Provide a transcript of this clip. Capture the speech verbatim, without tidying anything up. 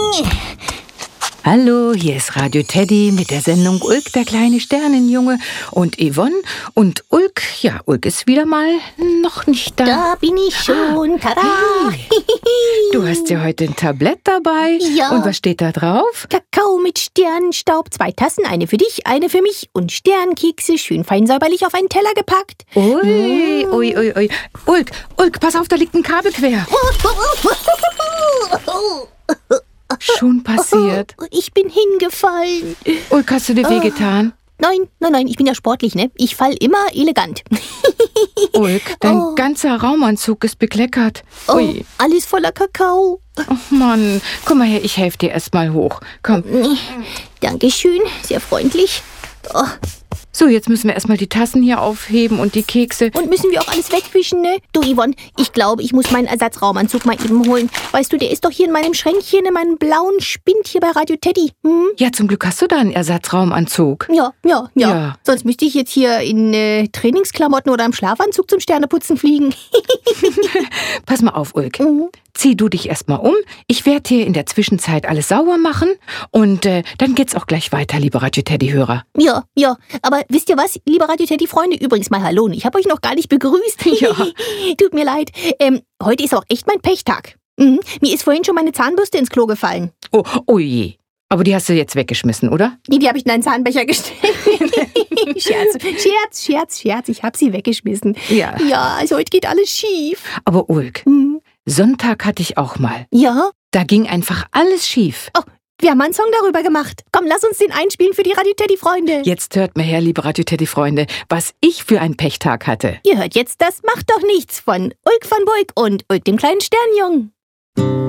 Hallo, hier ist Radio Teddy mit der Sendung Ulk, der kleine Sternenjunge, und Yvonne. Und Ulk, ja, Ulk ist wieder mal noch nicht da. Da bin ich schon, tada! Hey. Du hast ja heute ein Tablett dabei. Ja. Und was steht da drauf? Kakao mit Sternenstaub, zwei Tassen, eine für dich, eine für mich und Sternkekse, schön fein säuberlich auf einen Teller gepackt. Ui, ui, ui, ui. Ulk, Ulk, pass auf, da liegt ein Kabel quer. Schon passiert. Oh, ich bin hingefallen. Ulk, hast du dir wehgetan? Nein, nein, nein, ich bin ja sportlich, ne? Ich fall immer elegant. Ulk, dein Oh. ganzer Raumanzug ist bekleckert. Oh, Ui. alles voller Kakao. Oh Mann, komm mal her, ich helfe dir erst mal hoch. Komm. Dankeschön, sehr freundlich. Oh, So, jetzt müssen wir erstmal die Tassen hier aufheben und die Kekse. und müssen wir auch alles wegwischen, ne? Du, Yvonne, ich glaube, ich muss meinen Ersatzraumanzug mal eben holen. Weißt du, der ist doch hier in meinem Schränkchen, in meinem blauen Spind hier bei Radio Teddy. Hm? Ja, zum Glück hast du da einen Ersatzraumanzug. Ja, ja, ja, Ja. Sonst müsste ich jetzt hier in äh, Trainingsklamotten oder im Schlafanzug zum Sterneputzen fliegen. Pass mal auf, Ulk. Mhm. Zieh du dich erst mal um. Ich werde hier in der Zwischenzeit alles sauber machen. Und äh, dann geht's auch gleich weiter, liebe Radio Teddy-Hörer. Ja, ja. Aber wisst ihr was, liebe Radio Teddy-Freunde? Übrigens mal hallo. Ich habe euch noch gar nicht begrüßt. Ja. Tut mir leid. Ähm, heute ist auch echt mein Pechtag. Mhm. Mir ist vorhin schon meine Zahnbürste ins Klo gefallen. Oh, oh je. Aber die hast du jetzt weggeschmissen, oder? Die, die habe ich in einen Zahnbecher gestellt. Scherz, Scherz, Scherz, Scherz. Ich habe sie weggeschmissen. Ja. Ja, also heute geht alles schief. Aber Ulk, Mhm. Sonntag hatte ich auch mal. Ja? Da ging einfach alles schief. Oh, wir haben mal einen Song darüber gemacht. Komm, lass uns den einspielen für die Radio Teddy-Freunde. Jetzt hört mal her, liebe Radio Teddy-Freunde, was ich für einen Pechtag hatte. Ihr hört jetzt das Macht doch nichts von Ulk von Bulk und Ulk dem kleinen Sternjungen.